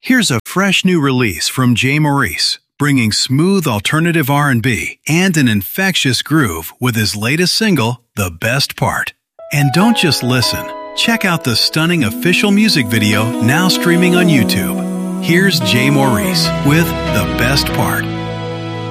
Here's a fresh new release from Jay Maurice, bringing smooth alternative R&B and an infectious groove with his latest single, The Best Part. And don't just listen. Check out the stunning official music video now streaming on YouTube. Here's Jay Maurice with The Best Part.